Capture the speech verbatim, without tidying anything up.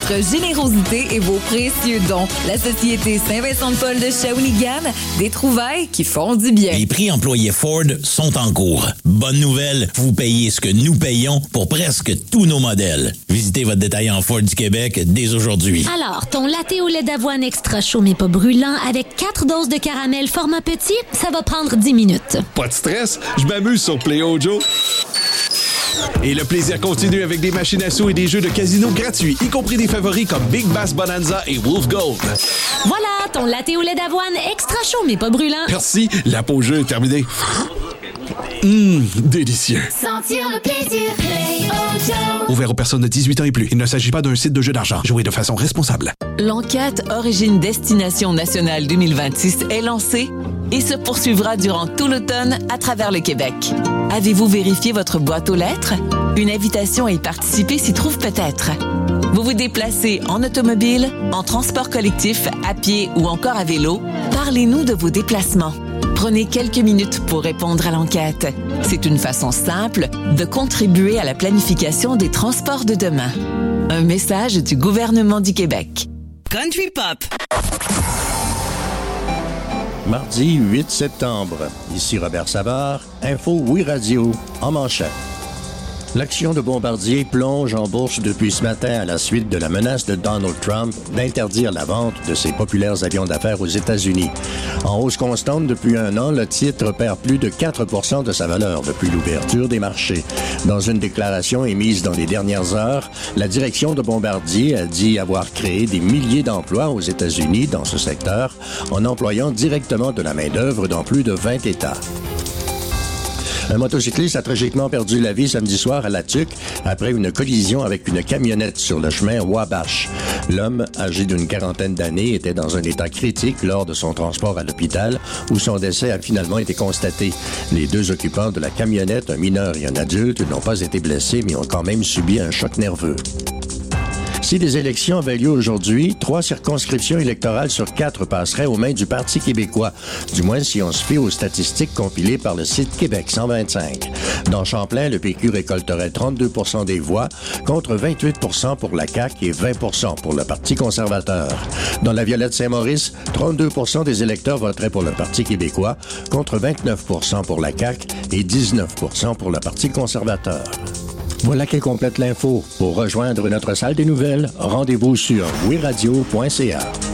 votre générosité et vos précieux dons. La Société Saint-Vincent-de-Paul de Shawinigan, des trouvailles qui font du bien. Les prix employés Ford sont en cours. Bonne nouvelle, vous payez ce que nous payons pour presque tous nos modèles. Visitez votre détaillant Ford du Québec dès aujourd'hui. Alors, ton latte au lait d'avoine extra chaud mais pas brûlant avec quatre doses de caramel format petit, ça va prendre dix minutes. Pas de stress, je m'amuse sur Play Ojo. Et le plaisir continue avec des machines à sous et des jeux de casino gratuits, y compris des favoris comme Big Bass Bonanza et Wolf Gold. Voilà, ton latte au lait d'avoine extra chaud mais pas brûlant. Merci, la pause jeu est terminée. Hum, délicieux. Sentir le plaisir, Play Ojo. Ouvert aux personnes de dix-huit ans et plus. Il ne s'agit pas d'un site de jeu d'argent. Jouez de façon responsable. L'enquête Origine Destination Nationale deux mille vingt-six est lancée et se poursuivra durant tout l'automne à travers le Québec. Avez-vous vérifié votre boîte aux lettres? Une invitation à y participer s'y trouve peut-être. Vous vous déplacez en automobile, en transport collectif, à pied ou encore à vélo? Parlez-nous de vos déplacements. Prenez quelques minutes pour répondre à l'enquête. C'est une façon simple de contribuer à la planification des transports de demain. Un message du gouvernement du Québec. Country Pop. Mardi huit septembre. Ici Robert Savard. Info Oui Radio en manchette. L'action de Bombardier plonge en bourse depuis ce matin à la suite de la menace de Donald Trump d'interdire la vente de ses populaires avions d'affaires aux États-Unis. En hausse constante depuis un an, le titre perd plus de quatre pour cent de sa valeur depuis l'ouverture des marchés. Dans une déclaration émise dans les dernières heures, la direction de Bombardier a dit avoir créé des milliers d'emplois aux États-Unis dans ce secteur en employant directement de la main-d'œuvre dans plus de vingt États. Un motocycliste a tragiquement perdu la vie samedi soir à La Tuque après une collision avec une camionnette sur le chemin Wabash. L'homme, âgé d'une quarantaine d'années, était dans un état critique lors de son transport à l'hôpital où son décès a finalement été constaté. Les deux occupants de la camionnette, un mineur et un adulte, n'ont pas été blessés mais ont quand même subi un choc nerveux. Si les élections avaient lieu aujourd'hui, trois circonscriptions électorales sur quatre passeraient aux mains du Parti québécois, du moins si on se fie aux statistiques compilées par le site Québec cent vingt-cinq. Dans Champlain, le P Q récolterait trente-deux pour cent des voix, contre vingt-huit pour cent pour la C A Q et vingt pour cent pour le Parti conservateur. Dans la Violette-Saint-Maurice, trente-deux pour cent des électeurs voteraient pour le Parti québécois, contre vingt-neuf pour cent pour la C A Q et dix-neuf pour cent pour le Parti conservateur. Voilà qui complète l'info. Pour rejoindre notre salle des nouvelles, rendez-vous sur oui radio point c a.